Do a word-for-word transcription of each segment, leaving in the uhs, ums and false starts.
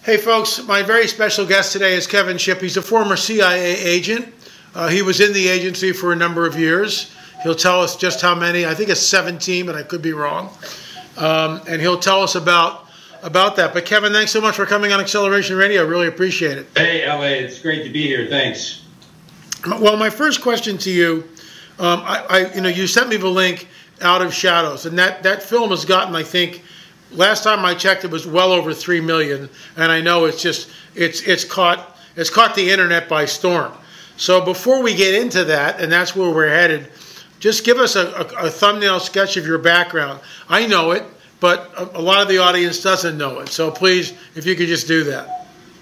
Hey folks, my very special guest today is Kevin Shipp. He's a former C I A agent. Uh, he was in the agency for a number of years. He'll tell us just how many. I think it's seventeen, but I could be wrong. Um, and he'll tell us about about that. But Kevin, thanks so much for coming on Acceleration Radio. Really appreciate it. Hey, L A, it's great to be here. Thanks. Well, my first question to you, um, I, I, you know, you sent me the link, Out of Shadows, and that that film has gotten, I think, last time I checked, it was well over three million, and I know it's just it's it's caught it's caught the internet by storm. So before we get into that, and that's where we're headed, just give us a, a, a thumbnail sketch of your background. I know it, but a, a lot of the audience doesn't know it. So please, if you could just do that.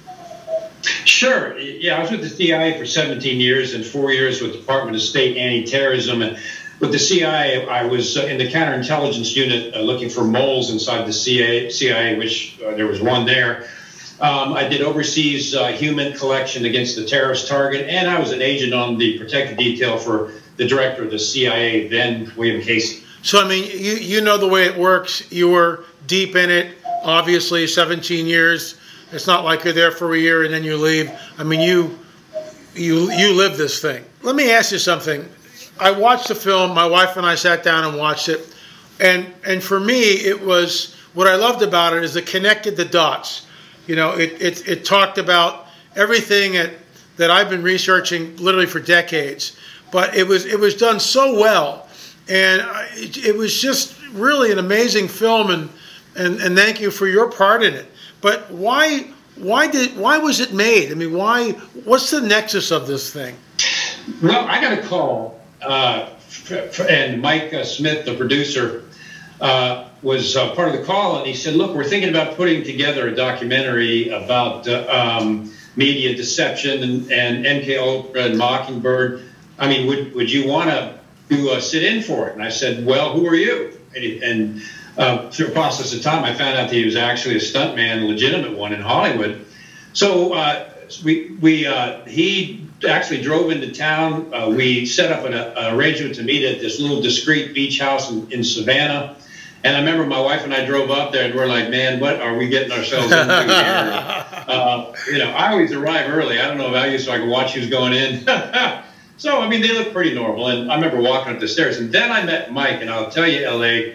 Sure. Yeah, I was with the C I A for seventeen years and four years with the Department of State Anti-Terrorism. And with the C I A, I was in the counterintelligence unit uh, looking for moles inside the C I A, which uh, there was one there. Um, I did overseas uh, human collection against the terrorist target, and I was an agent on the protective detail for the director of the C I A, then William Casey. So, I mean, you, you know the way it works. You were deep in it, obviously, seventeen years. It's not like you're there for a year and then you leave. I mean, you you you live this thing. Let me ask you something. I watched the film. My wife and I sat down and watched it. And and for me, it was, what I loved about it is it connected the dots. You know, it it, it talked about everything that, that I've been researching literally for decades. But it was it was done so well. And it, it was just really an amazing film. And, and, and thank you for your part in it. But why why did why was it made? I mean, why? What's the nexus of this thing? Well, I got a call, uh, and Mike uh, Smith, the producer, uh, was uh, part of the call, and he said, "Look, we're thinking about putting together a documentary about uh, um, media deception and, and M K Ultra and Mockingbird. I mean, would would you want to to uh, sit in for it?" And I said, "Well, who are you?" And, he, and Uh, through a process of time, I found out that he was actually a stuntman, a legitimate one in Hollywood. So uh, we, we, uh, he actually drove into town. Uh, we set up an, an arrangement to meet at this little discreet beach house in, in Savannah. And I remember my wife and I drove up there, and we're like, "Man, what are we getting ourselves into here?" uh, you know, I always arrive early. I don't know about you, so I can watch who's going in. So, I mean, they look pretty normal. And I remember walking up the stairs, and then I met Mike, and I'll tell you, L A,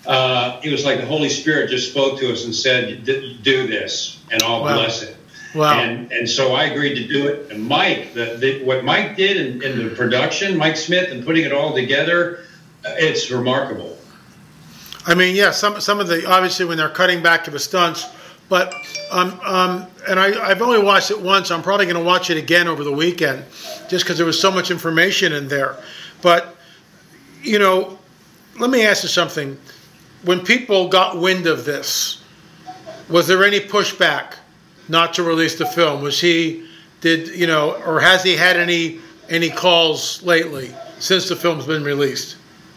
Uh, it was like the Holy Spirit just spoke to us and said, "Do this, and I'll wow. bless it." Wow. And and so I agreed to do it. And Mike, the, the, what Mike did in, in the production, Mike Smith, and putting it all together, it's remarkable. I mean, yeah, some some of the, obviously when they're cutting back to the stunts, but um um and I I've only watched it once. I'm probably going to watch it again over the weekend, just because there was so much information in there. But you know, let me ask you something. When people got wind of this, was there any pushback not to release the film? Was he, did, you know, or has he had any any calls lately since the film's been released?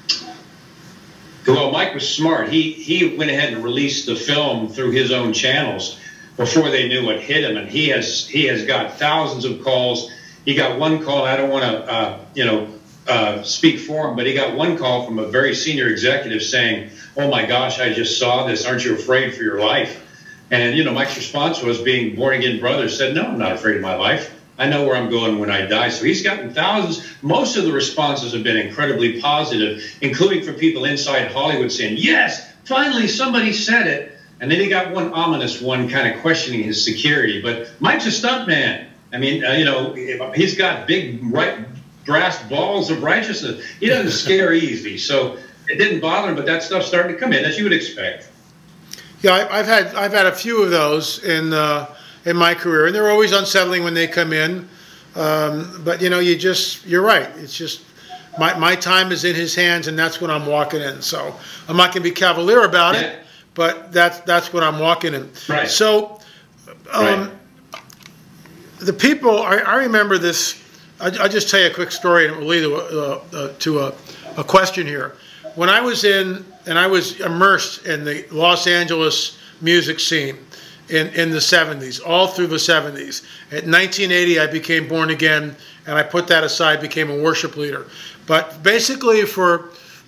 Well, Mike was smart. He he went ahead and released the film through his own channels before they knew what hit him, and he has he has got thousands of calls. He got one call. I don't want to, uh, you know, uh, speak for him, but he got one call from a very senior executive saying, "Oh my gosh, I just saw this. Aren't you afraid for your life?" And, you know, Mike's response was, being born-again brother, said, "No, I'm not afraid of my life. I know where I'm going when I die." So he's gotten thousands. Most of the responses have been incredibly positive, including from people inside Hollywood saying, "Yes, finally somebody said it." And then he got one ominous one kind of questioning his security. But Mike's a stuntman. I mean, uh, you know, he's got big right, brass balls of righteousness. He doesn't scare easy. So it didn't bother him, but that stuff's starting to come in, as you would expect. Yeah, I, I've had I've had a few of those in uh, in my career, and they're always unsettling when they come in. Um, but you know, you just you're right. It's just my my time is in his hands, and that's when I'm walking in. So I'm not going to be cavalier about yeah. it, but that's that's what I'm walking in. Right. So um, right. the people, I, I remember this. I, I'll just tell you a quick story, and it will lead to, uh, uh, to a, a question here. When I was in, and I was immersed in the Los Angeles music scene in, in the seventies, all through the seventies. At nineteen eighty, I became born again, and I put that aside, became a worship leader. But basically for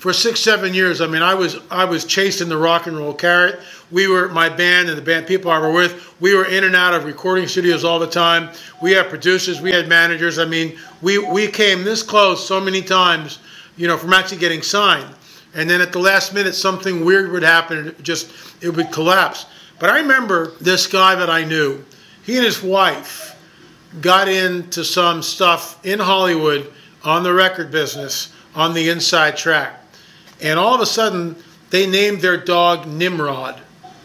for six, seven years, I mean, I was I was chasing the rock and roll carrot. We were, my band and the band people I were with, we were in and out of recording studios all the time. We had producers, we had managers. I mean, we, we came this close so many times, you know, from actually getting signed. And then at the last minute, something weird would happen and it just, it would collapse. But I remember this guy that I knew, he and his wife got into some stuff in Hollywood on the record business, on the inside track. And all of a sudden, they named their dog Nimrod.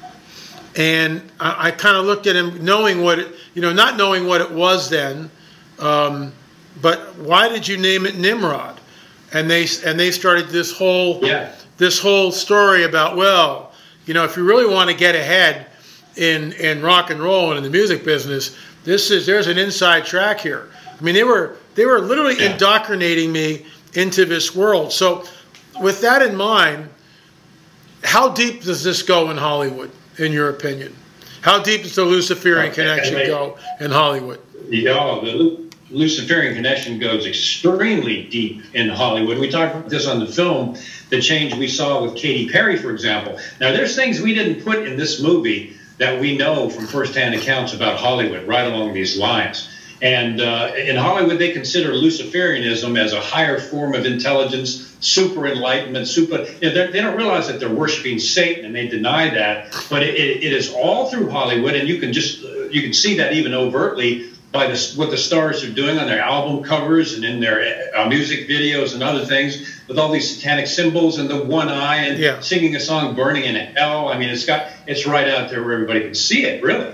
And I, I kind of looked at him, knowing what it, you know, not knowing what it was then. Um, but why did you name it Nimrod? And they and they started this whole yeah. this whole story about, well, you know, if you really want to get ahead in in rock and roll and in the music business, this is there's an inside track here. I mean, they were they were literally yeah. indoctrinating me into this world. So, with that in mind, how deep does this go in Hollywood, in your opinion? How deep does the Luciferian connection go in Hollywood? Yeah, the Luciferian connection goes extremely deep in Hollywood. We talked about this on the film, the change we saw with Katy Perry, for example. Now, there's things we didn't put in this movie that we know from firsthand accounts about Hollywood, right along these lines. And uh, in Hollywood, they consider Luciferianism as a higher form of intelligence, super enlightenment, super. You know, they don't realize that they're worshiping Satan, and they deny that. But it, it, it is all through Hollywood, and you can just uh, you can see that even overtly by this, what the stars are doing on their album covers and in their uh, music videos and other things, with all these satanic symbols and the one eye and yeah. singing a song "Burning in Hell." I mean, it's got it's right out there where everybody can see it, really.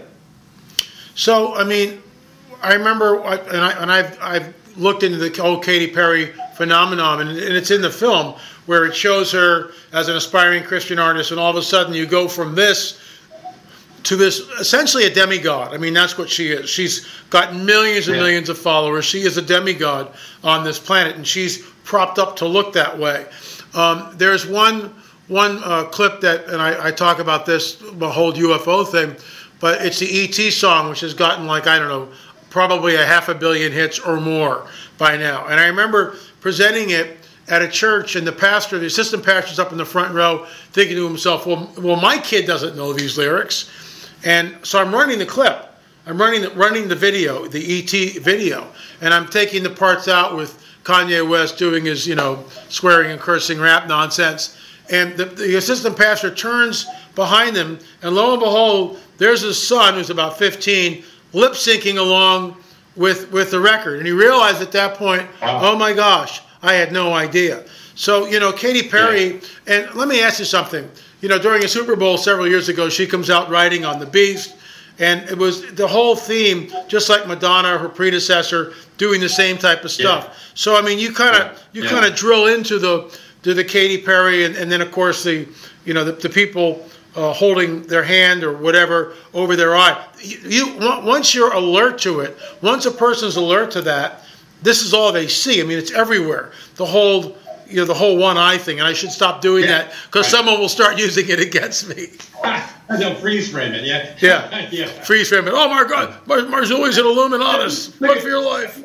So, I mean, I remember, and, I, and I've, I've looked into the whole Katy Perry phenomenon, and, and it's in the film, where it shows her as an aspiring Christian artist, and all of a sudden you go from this to this, essentially a demigod. I mean, that's what she is. She's got millions and yeah. millions of followers. She is a demigod on this planet, and she's propped up to look that way. Um, there's one one uh, clip that, and I, I talk about this, the whole U F O thing, but it's the E T song, which has gotten like, I don't know, probably a half a billion hits or more by now. And I remember presenting it at a church, and the pastor, the assistant pastor's up in the front row thinking to himself, well, well, my kid doesn't know these lyrics. And so I'm running the clip. I'm running the, running the video, the E T video, and I'm taking the parts out with Kanye West doing his, you know, swearing and cursing rap nonsense. And the, the assistant pastor turns behind them, and lo and behold, there's his son, who's about fifteen, lip syncing along with with the record. And he realized at that point, wow. oh my gosh, I had no idea. So, you know, Katy Perry, yeah. and let me ask you something. You know, during a Super Bowl several years ago, she comes out riding on the beast, and it was the whole theme, just like Madonna, her predecessor, doing the same type of stuff. Yeah. So, I mean, you kind of you yeah. kind of drill into the to the Katy Perry, and, and then of course the you know the, the people uh, holding their hand or whatever over their eye. You, you once you're alert to it, once a person's alert to that, this is all they see. I mean, it's everywhere. The whole you know the whole one eye thing, and I should stop doing yeah. that because right. someone will start using it against me. No, freeze frame it, yeah. Yeah, yeah. Freeze frame it. Oh my God, Mar- Marzulli's an Illuminatus. Run for your life.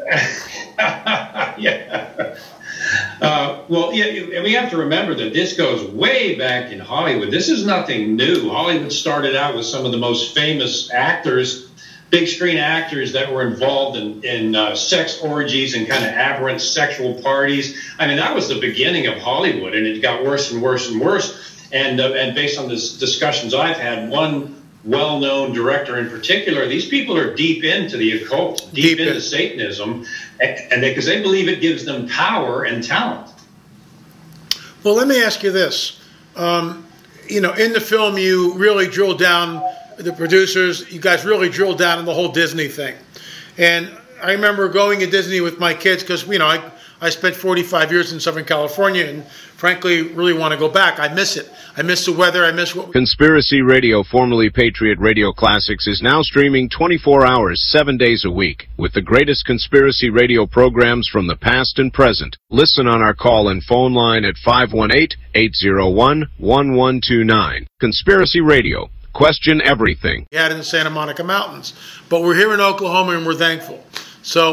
yeah. Uh, well, yeah, we have to remember that this goes way back in Hollywood. This is nothing new. Hollywood started out with some of the most famous actors, big screen actors that were involved in, in uh, sex orgies and kind of aberrant sexual parties. I mean, that was the beginning of Hollywood, and it got worse and worse and worse. And uh, and based on the discussions I've had, one well-known director in particular, these people are deep into the occult, deep, deep into in. Satanism, and because they, they believe it gives them power and talent. Well, let me ask you this. Um, you know, in the film, you really drill down, the producers, you guys really drill down on the whole Disney thing. And I remember going to Disney with my kids because, you know, I, I spent forty-five years in Southern California and frankly really want to go back. I miss it. I miss the weather. I miss what... Conspiracy Radio, formerly Patriot Radio Classics, is now streaming twenty-four hours, seven days a week with the greatest conspiracy radio programs from the past and present. Listen on our call and phone line at five one eight, eight zero one, one one two nine. Conspiracy Radio. Question everything. We had in the Santa Monica Mountains. But we're here in Oklahoma and we're thankful. So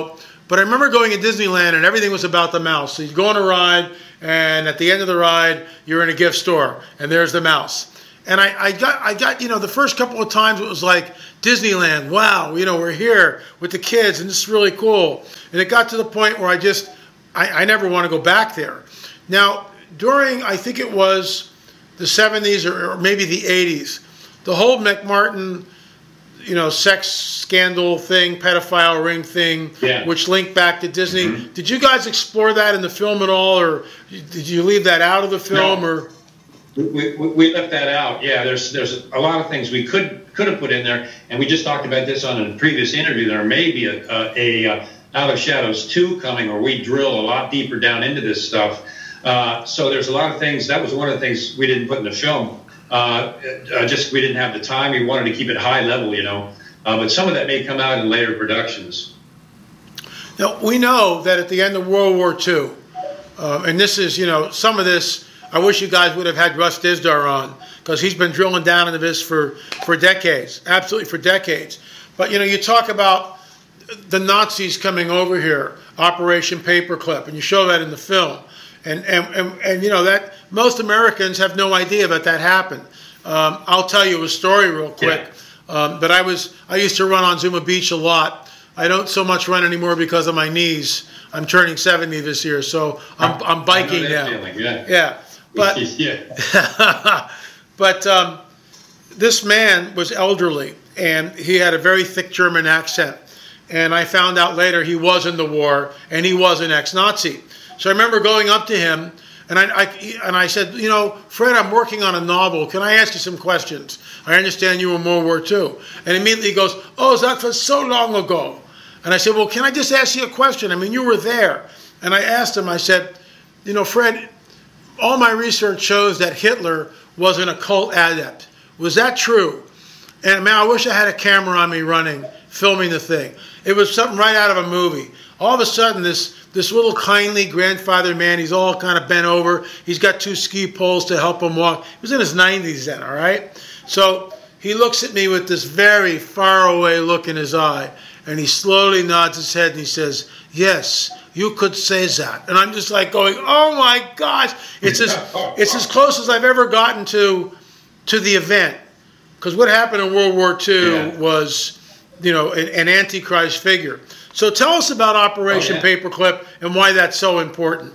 But I remember going to Disneyland and everything was about the mouse. So you go on a ride, and at the end of the ride, you're in a gift store, and there's the mouse. And I, I got, I got, you know, the first couple of times it was like Disneyland. Wow, you know, we're here with the kids, and this is really cool. And it got to the point where I just, I, I never want to go back there. Now, during, I think it was the seventies or, or maybe the eighties, the whole McMartin, you know, sex scandal thing, pedophile ring thing, yeah. which linked back to Disney. Mm-hmm. Did you guys explore that in the film at all, or did you leave that out of the film? No. Or We, we, we left that out. Yeah, there's there's a lot of things we could could have put in there, and we just talked about this on a previous interview. There may be a, a, a Out of Shadows two coming, where we drill a lot deeper down into this stuff. Uh, so there's a lot of things. That was one of the things we didn't put in the film. Uh, uh, just we didn't have the time. We wanted to keep it high level, you know. Uh, but some of that may come out in later productions. Now, we know that at the end of World War Two, uh, and this is, you know, some of this. I wish you guys would have had Russ Dizdar on, because he's been drilling down into this for, for decades, absolutely for decades. But, you know, you talk about the Nazis coming over here, Operation Paperclip, and you show that in the film. And, and, and, and you know, that most Americans have no idea that that happened. Um, I'll tell you a story real quick. Yeah. Um, but I was I used to run on Zuma Beach a lot. I don't so much run anymore because of my knees. I'm turning seventy this year, so I'm, I'm biking now. Feeling, yeah. yeah. But, yeah. but um, this man was elderly, and he had a very thick German accent. And I found out later he was in the war, and he was an ex-Nazi. So I remember going up to him, and I, I, and I said, you know, Fred, I'm working on a novel. Can I ask you some questions? I understand you were in World War Two. And immediately he goes, oh, that was so long ago. And I said, well, can I just ask you a question? I mean, you were there. And I asked him, I said, you know, Fred, all my research shows that Hitler was an occult adept. Was that true? And man, I wish I had a camera on me running, filming the thing. It was something right out of a movie. All of a sudden, this this little kindly grandfather man, he's all kind of bent over. He's got two ski poles to help him walk. He was in his nineties then, all right? So he looks at me with this very far away look in his eye, and he slowly nods his head and he says, yes, you could say that. And I'm just like going, oh my gosh. It's as, it's as close as I've ever gotten to, to the event. Because what happened in World War Two yeah. was, you know, an, an Antichrist figure. So tell us about Operation oh, yeah. Paperclip and why that's so important.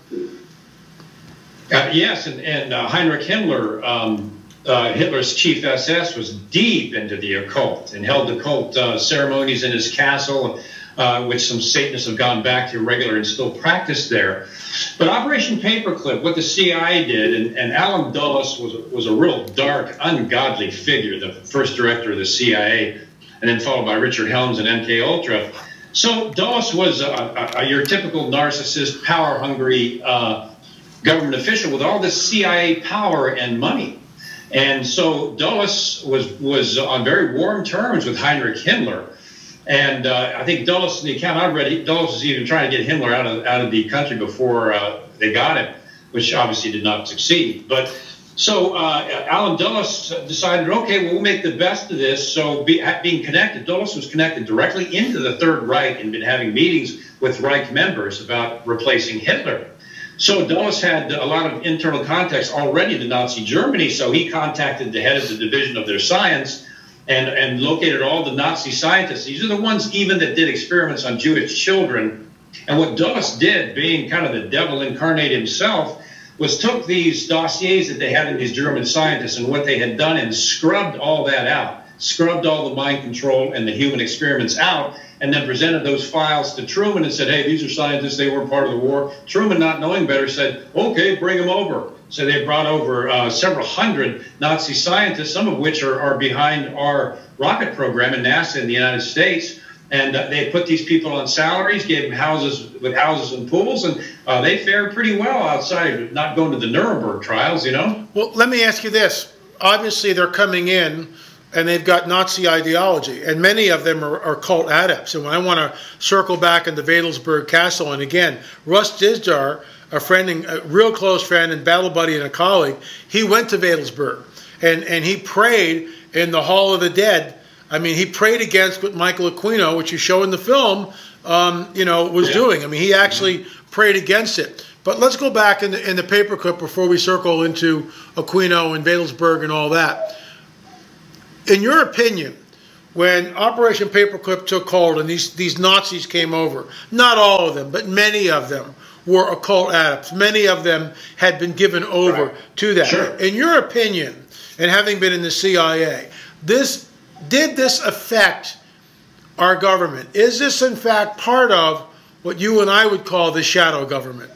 Uh, yes, and, and uh, Heinrich Himmler, um, uh, Hitler's chief S S, was deep into the occult and held occult uh, ceremonies in his castle, uh, which some Satanists have gone back to regular and still practice there. But Operation Paperclip, what the C I A did, and, and Allen Dulles was, was a real dark, ungodly figure, the first director of the C I A, and then followed by Richard Helms and M K Ultra. So Dulles was a, a, a, your typical narcissist, power-hungry uh, government official with all this C I A power and money. And so Dulles was, was on very warm terms with Heinrich Himmler. And uh, I think Dulles, in the account I've read, Dulles was even trying to get Himmler out of out of the country before uh, they got him, which obviously did not succeed. But so uh, Allen Dulles decided, okay, well, we'll make the best of this. So be, being connected, Dulles was connected directly into the Third Reich and been having meetings with Reich members about replacing Hitler. So Dulles had a lot of internal contacts already to Nazi Germany, so he contacted the head of the division of their science and, and located all the Nazi scientists. These are the ones even that did experiments on Jewish children. And what Dulles did, being kind of the devil incarnate himself, was took these dossiers that they had in these German scientists and what they had done and scrubbed all that out, scrubbed all the mind control and the human experiments out, and then presented those files to Truman and said, hey, these are scientists, they weren't part of the war. Truman, not knowing better, said, okay, bring them over. So they brought over uh, several hundred Nazi scientists, some of which are, are behind our rocket program in NASA in the United States. And uh, they put these people on salaries, gave them houses with houses and pools, and uh, they fared pretty well outside of not going to the Nuremberg trials, you know? Well, let me ask you this. Obviously, they're coming in and they've got Nazi ideology, and many of them are, are cult adepts. And when I want to circle back into Wedelsburg Castle, and again, Russ Dizdar, a friend, and, a real close friend and battle buddy and a colleague, he went to Wedelsburg, and, and he prayed in the Hall of the Dead. I mean, he prayed against what Michael Aquino, which you show in the film, um, you know, was yeah. doing. I mean, he actually mm-hmm. prayed against it. But let's go back in the, in the paperclip before we circle into Aquino and Wewelsburg and all that. In your opinion, when Operation Paperclip took hold and these, these Nazis came over, not all of them, but many of them were occult adepts. Many of them had been given over right. to that. Sure. In your opinion, and having been in the C I A, this did this affect our government? Is this, in fact, part of what you and I would call the shadow government?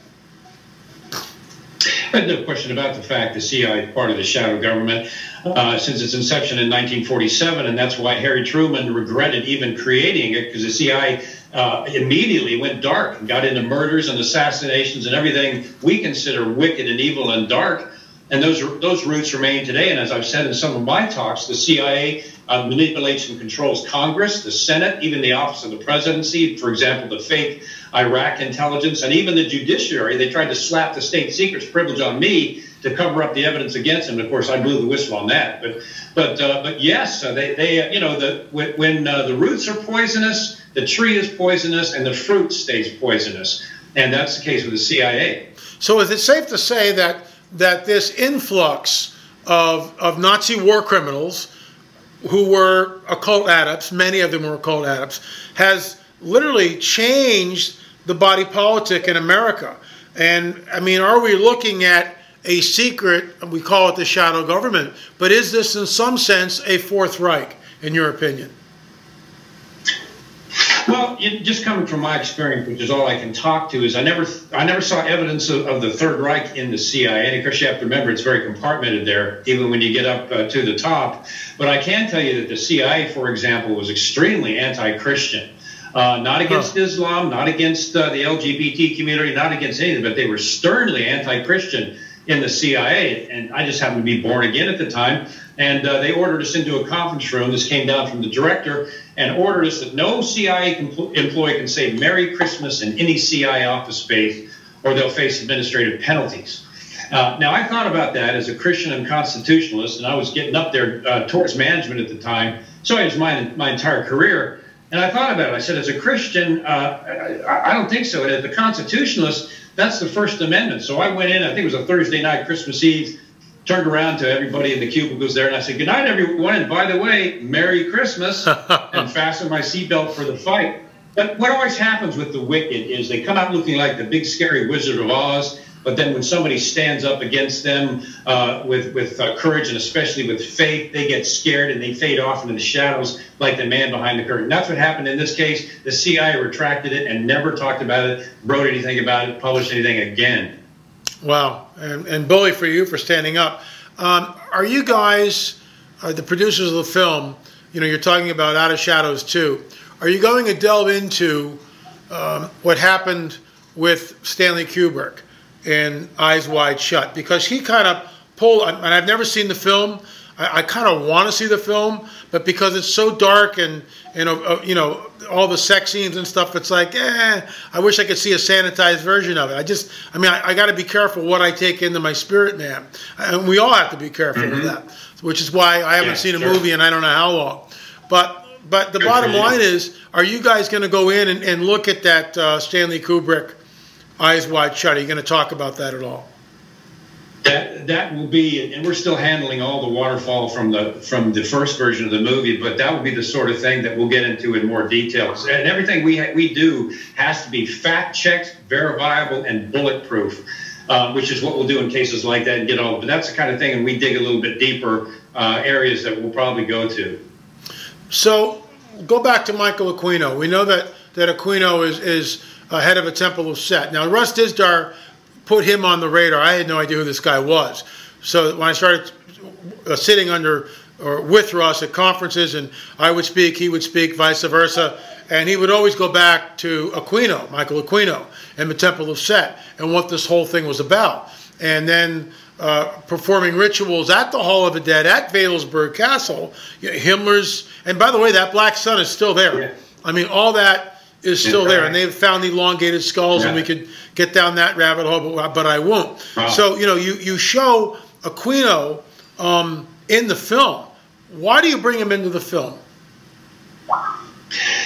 No question about the fact the C I A is part of the shadow government uh, since its inception in nineteen forty-seven, and that's why Harry Truman regretted even creating it, because the C I A uh, immediately went dark and got into murders and assassinations and everything we consider wicked and evil and dark. And those those roots remain today. And as I've said in some of my talks, the C I A uh, manipulates and controls Congress, the Senate, even the office of the presidency, for example, the fake Iraq intelligence, and even the judiciary. They tried to slap the state secrets privilege on me to cover up the evidence against him. Of course, I blew the whistle on that. But but uh, but yes, uh, they they uh, you know the when, when uh, the roots are poisonous, the tree is poisonous, and the fruit stays poisonous. And that's the case with the C I A. So is it safe to say that that this influx of, of Nazi war criminals who were occult adepts, many of them were occult adepts, has literally changed the body politic in America? And, I mean, are we looking at a secret, we call it the shadow government, but is this in some sense a Fourth Reich, in your opinion? Well, it, just coming from my experience, which is all I can talk to, is I never I never saw evidence of, of the Third Reich in the C I A. And of course, you have to remember it's very compartmented there, even when you get up uh, to the top. But I can tell you that the C I A, for example, was extremely anti-Christian. Uh, not against Islam, not against uh, the L G B T community, not against anything, but they were sternly anti-Christian in the C I A. And I just happened to be born again at the time. And uh, they ordered us into a conference room. This came down from the director and ordered us that no C I A employee can say Merry Christmas in any C I A office space, or they'll face administrative penalties. Uh, now, I thought about that as a Christian and constitutionalist, and I was getting up there uh, towards management at the time. So I was my, my entire career. And I thought about it. I said, as a Christian, uh, I, I don't think so. And as a constitutionalist, that's the First Amendment. So I went in, I think it was a Thursday night, Christmas Eve, turned around to everybody in the cubicles there, and I said, good night, everyone, and by the way, Merry Christmas, and fastened my seatbelt for the fight. But what always happens with the wicked is they come out looking like the big scary Wizard of Oz, but then when somebody stands up against them uh, with, with uh, courage and especially with faith, they get scared and they fade off into the shadows like the man behind the curtain. That's what happened in this case. The C I A retracted it and never talked about it, wrote anything about it, published anything again. Wow. And, and bully for you for standing up. Um, are you guys, uh, the producers of the film, you know, you're talking about Out of Shadows two, are you going to delve into um, what happened with Stanley Kubrick in Eyes Wide Shut? Because he kind of pulled, and I've never seen the film, I, I kind of want to see the film, but because it's so dark and, and uh, you know, all the sex scenes and stuff, it's like, eh, I wish I could see a sanitized version of it. I just, I mean, I, I got to be careful what I take into my spirit, man. And we all have to be careful mm-hmm. with that, which is why I haven't yeah, seen a sure. movie in I don't know how long. But but the Good bottom line is, are you guys going to go in and, and look at that uh, Stanley Kubrick Eyes Wide Shut? Are you going to talk about that at all? That that will be, and we're still handling all the waterfall from the from the first version of the movie, but that will be the sort of thing that we'll get into in more details. And everything we ha we do has to be fact checked, verifiable, and bulletproof, uh, which is what we'll do in cases like that and get all. But that's the kind of thing, and we dig a little bit deeper uh, areas that we'll probably go to. So go back to Michael Aquino. We know that that Aquino is is uh, head of a Temple of Set. Now Russ Dizdar put him on the radar. I had no idea who this guy was. So when I started uh, sitting under or with Russ at conferences, and I would speak, he would speak, vice versa, and he would always go back to Aquino, Michael Aquino, and the Temple of Set, and what this whole thing was about. And then uh, performing rituals at the Hall of the Dead, at Wewelsburg Castle, Himmler's, and by the way, that black sun is still there. Yeah. I mean, all that is still yeah, there, right. And they've found the elongated skulls, yeah. And we could get down that rabbit hole, but, but I won't. Wow. So, you know, you, you show Aquino um, in the film. Why do you bring him into the film?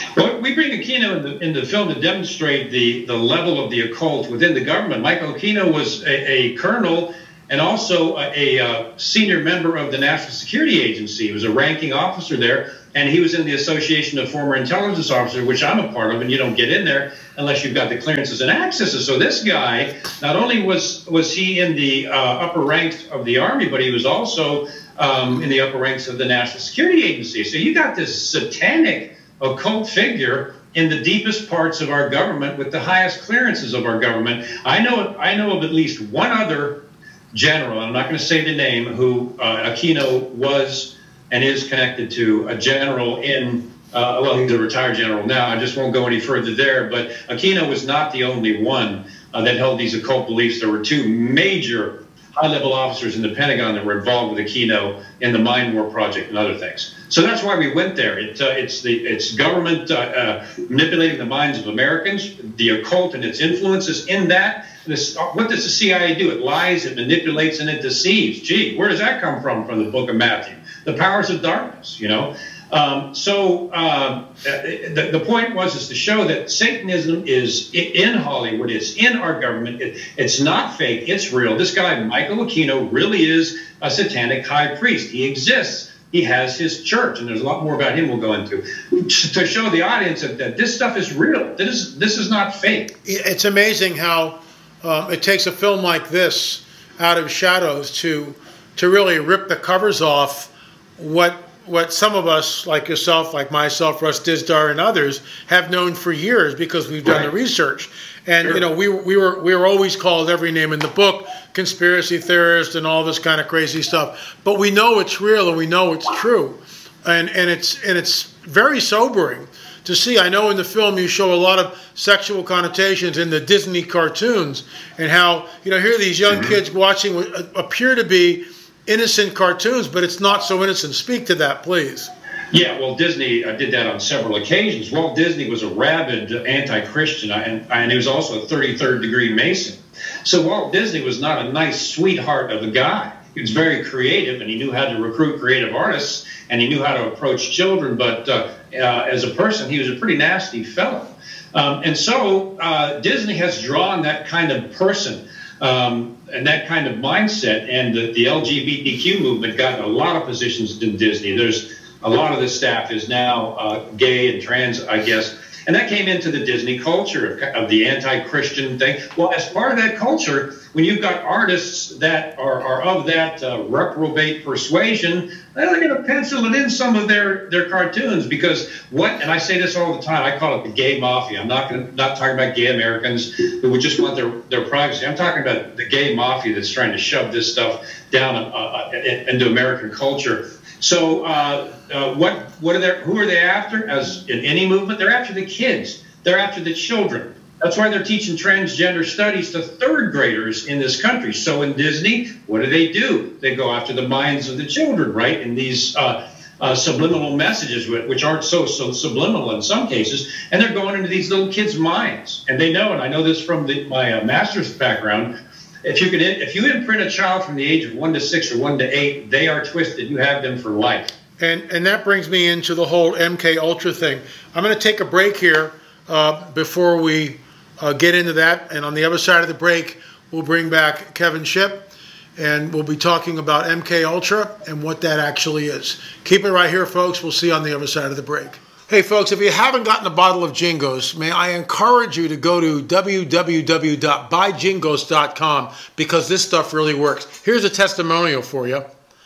Well, we bring Aquino in the, in the film to demonstrate the, the level of the occult within the government. Michael Aquino was a, a colonel and also a, a senior member of the National Security Agency. He was a ranking officer there, and he was in the Association of Former Intelligence Officers, which I'm a part of, and you don't get in there unless you've got the clearances and accesses. So this guy, not only was, was he in the uh, upper ranks of the Army, but he was also um, in the upper ranks of the National Security Agency. So you got this satanic occult figure in the deepest parts of our government with the highest clearances of our government. I know, I know of at least one other general, I'm not going to say the name, who uh, Aquino was and is connected to, a general in, uh, well, he's a retired general now. I just won't go any further there. But Aquino was not the only one uh, that held these occult beliefs. There were two major high-level officers in the Pentagon that were involved with Aquino in the Mind War Project and other things. So that's why we went there. It, uh, it's the it's government uh, uh, manipulating the minds of Americans, the occult and its influences in that. This, what does the C I A do? It lies, it manipulates, and it deceives. Gee, where does that come from? From the book of Matthew. The powers of darkness, you know. Um, so uh, the, the point was is to show that Satanism is in Hollywood, it's in our government, it, it's not fake, it's real. This guy, Michael Aquino, really is a satanic high priest. He exists. He has his church, and there's a lot more about him we'll go into, to show the audience that, that this stuff is real. This is, this is not fake. It's amazing how um, it takes a film like this out of shadows to to really rip the covers off what what some of us, like yourself, like myself, Russ Dizdar, and others, have known for years because we've done right. the research. And sure. you know, we we were we were always called every name in the book, conspiracy theorist, and all this kind of crazy stuff. But we know it's real and we know it's true, and and it's and it's very sobering to see. I know in the film you show a lot of sexual connotations in the Disney cartoons, and how you know here are these young mm-hmm. kids watching what appear to be innocent cartoons, but it's not so innocent. Speak to that, please. Yeah, well, Disney uh, did that on several occasions. Walt Disney was a rabid anti-Christian, and, and he was also a thirty-third degree Mason. So Walt Disney was not a nice sweetheart of a guy. He was very creative, and he knew how to recruit creative artists, and he knew how to approach children. But uh, uh, as a person, he was a pretty nasty fellow. Um, and so uh, Disney has drawn that kind of person um, and that kind of mindset. And the, the L G B T Q movement got a lot of positions in Disney. There's a lot of the staff is now uh, gay and trans, I guess. And that came into the Disney culture of, of the anti-Christian thing. Well, as part of that culture, when you've got artists that are, are of that uh, reprobate persuasion, they're going to pencil it in some of their, their cartoons, because what, and I say this all the time, I call it the gay mafia. I'm not gonna, not talking about gay Americans who would just want their, their privacy. I'm talking about the gay mafia that's trying to shove this stuff down uh, uh, into American culture. So uh, uh, what what are they? Who are they after? As in any movement, they're after the kids. They're after the children. That's why they're teaching transgender studies to third graders in this country. So in Disney, what do they do? They go after the minds of the children, right? In these uh, uh, subliminal messages, which aren't so so subliminal in some cases, and they're going into these little kids' minds, and they know. And I know this from the, my uh, master's background. If you can, if you imprint a child from the age of one to six or one to eight, they are twisted. You have them for life. And and that brings me into the whole M K Ultra thing. I'm going to take a break here uh, before we uh, get into that. And on the other side of the break, we'll bring back Kevin Shipp, and we'll be talking about M K Ultra and what that actually is. Keep it right here, folks. We'll see you on the other side of the break. Hey, folks, if you haven't gotten a bottle of Jingos, may I encourage you to go to w w w dot buy jingos dot com, because this stuff really works. Here's a testimonial for you.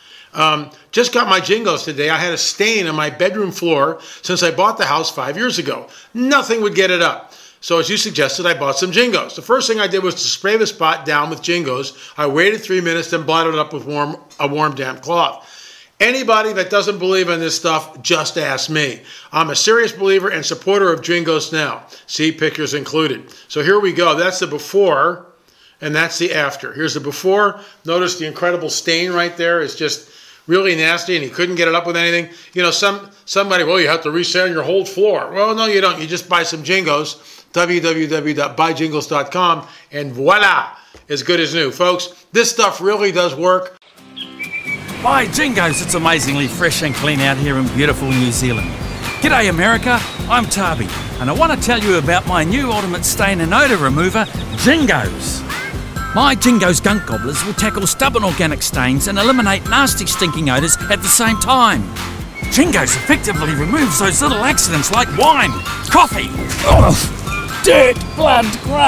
Um, just got my Jingos today. I had a stain on my bedroom floor since I bought the house five years ago. Nothing would get it up. So as you suggested, I bought some Jingos. The first thing I did was to spray the spot down with Jingos. I waited three minutes, then blotted it up with warm, a warm, damp cloth. Anybody that doesn't believe in this stuff, just ask me. I'm a serious believer and supporter of Jingos now. See, pictures included. So here we go. That's the before, and that's the after. Here's the before. Notice the incredible stain right there. It's just really nasty, and he couldn't get it up with anything. You know, some somebody, well, you have to resand your whole floor. Well, no, you don't. You just buy some Jingos, w w w dot buy jingos dot com, and voila, as good as new. Folks, this stuff really does work. Buy Jingos, it's amazingly fresh and clean out here in beautiful New Zealand. G'day America, I'm Tarby, and I want to tell you about my new ultimate stain and odour remover, Jingos. My Jingos Gunk Gobblers will tackle stubborn organic stains and eliminate nasty stinking odours at the same time. Jingos effectively removes those little accidents like wine, coffee, ugh, dirt, blood, grime.